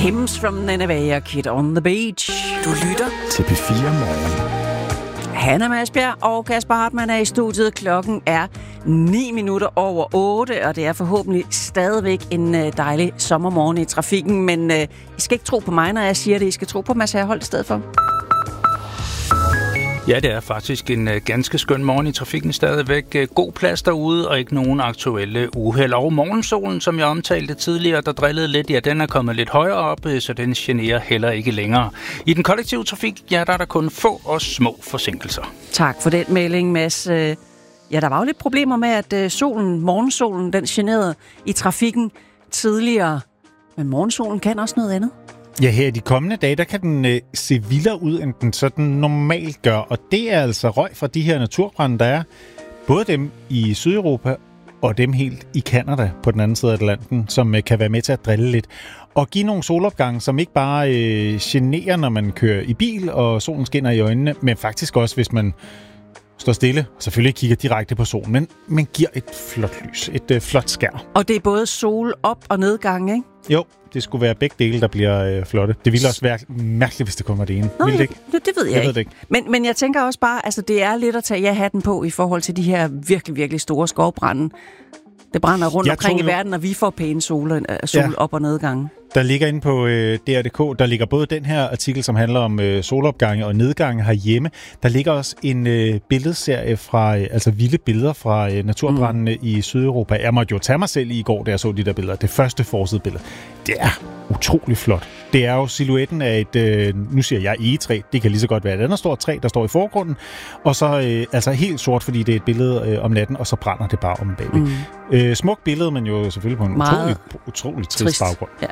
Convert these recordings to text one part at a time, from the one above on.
Hymns from Nineveh og Kid on the Beach. Du lytter til P4 Morgen. Hanna Masbjerg og Kasper Hartmann er i studiet. Klokken er 8:09, og det er forhåbentlig stadigvæk en dejlig sommermorgen i trafikken. Men I skal ikke tro på mig, når jeg siger det. I skal tro på Mads Herholdt i stedet for. Ja, det er faktisk en ganske skøn morgen i trafikken stadigvæk. God plads derude og ikke nogen aktuelle uheld. Og morgensolen, som jeg omtalte tidligere, der drillede lidt, ja, den er kommet lidt højere op, så den generer heller ikke længere. I den kollektive trafik, ja, der er der kun få og små forsinkelser. Tak for den melding, Mads. Ja, der var jo lidt problemer med, at morgensolen, den generede i trafikken tidligere. Men morgensolen kan også noget andet. Ja, her i de kommende dage, der kan den se vildere ud, end den sådan normalt gør. Og det er altså røg fra de her naturbrande, der er. Både dem i Sydeuropa og dem helt i Canada på den anden side af Atlanten, som kan være med til at drille lidt. Og give nogle solopgange, som ikke bare generer, når man kører i bil, og solen skinner i øjnene, men faktisk også, hvis man står stille, og selvfølgelig kigger direkte på solen, men giver et flot lys, et flot skær. Og det er både sol op- og nedgang, ikke? Jo, det skulle være begge dele, der bliver flotte. Det ville også være mærkeligt, hvis det kommer det ene. Vil det ikke? Det ved jeg ved det ikke. Men jeg tænker også bare, altså det er lidt at tage hatten på i forhold til de her virkelig, virkelig store skovbrande. Det brænder rundt omkring i verden, og vi får pæne sol op- og nedgange. Der ligger inde på DR.dk, der ligger både den her artikel, som handler om solopgange og nedgange herhjemme. Der ligger også en billedserie fra, altså vilde billeder fra naturbrændene i Sydeuropa. Jeg måtte jo tage mig selv i går, da jeg så de der billeder. Det første forsidebillede. Det er utrolig flot. Det er jo silhuetten af et, nu siger jeg egetræ, det kan lige så godt være et andet stort træ, der står i forgrunden. Og så altså helt sort, fordi det er et billede om natten, og så brænder det bare om bagved. Smukt billede, men jo selvfølgelig på en utrolig trist baggrund. Ja.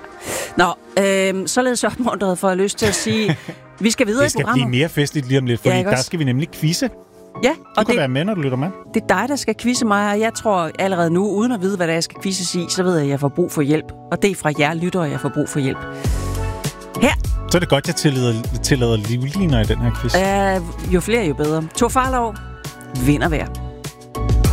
Nå, således opmuntret for at lyst til at sige, vi skal videre i programmet. Det skal blive mere festligt lige om lidt, fordi der skal vi nemlig quizze. Ja, og du kan være med, når du lytter med. Det er dig, der skal quizze mig, og jeg tror allerede nu, uden at vide, hvad der jeg skal quizzes i, så ved jeg, at jeg får brug for hjælp. Og det er fra jer lyttere, jeg får brug for hjælp. Her. Så er det godt, jeg tillader livliner i den her quiz. Jo flere, jo bedre. Thor Farlov vinder hver.